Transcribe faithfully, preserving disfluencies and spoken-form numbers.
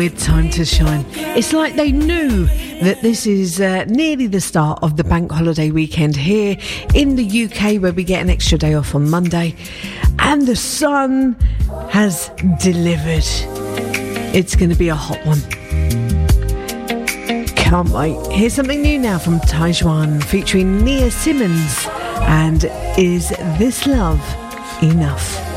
It's time to shine. It's like they knew that this is uh, nearly the start of the bank holiday weekend here in the U K, where we get an extra day off on Monday, and the sun has delivered. It's going to be a hot one. Can't wait. Here's something new now from Taijuan featuring Nia Simmons, and Is This Love Enough?